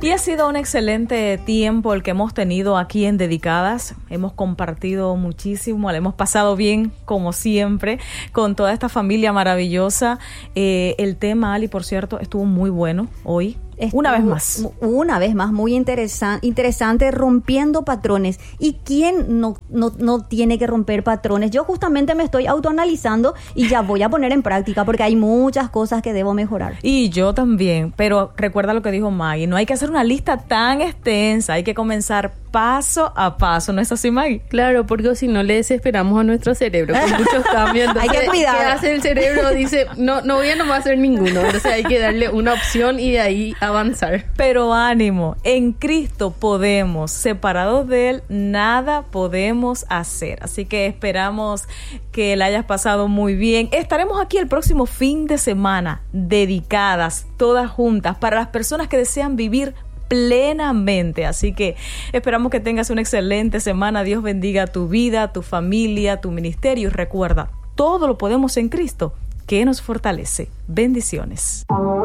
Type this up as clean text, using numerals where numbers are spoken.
Y ha sido un excelente tiempo el que hemos tenido aquí en Dedicadas. Hemos compartido muchísimo, le hemos pasado bien, como siempre, con toda esta familia maravillosa. El tema, Ali, por cierto, estuvo muy bueno hoy. Una vez más, muy interesante, rompiendo patrones. ¿Y quién no tiene que romper patrones? Yo justamente me estoy autoanalizando y ya voy a poner en práctica porque hay muchas cosas que debo mejorar. Y yo también, pero recuerda lo que dijo Maggie, no hay que hacer una lista tan extensa, hay que comenzar paso a paso, ¿no es así, Maggie? Claro, porque si no le desesperamos a nuestro cerebro con muchos cambios. Entonces, hay que cuidar. ¿qué hace el cerebro? Dice, no voy a nomás hacer ninguno. Entonces hay que darle una opción y de ahí avanzar. Pero ánimo, en Cristo podemos, separados de Él, nada podemos hacer. Así que esperamos que la hayas pasado muy bien. Estaremos aquí el próximo fin de semana, dedicadas, todas juntas, para las personas que desean vivir plenamente. Así que esperamos que tengas una excelente semana. Dios bendiga tu vida, tu familia, tu ministerio. Y recuerda, todo lo podemos en Cristo, que nos fortalece. Bendiciones.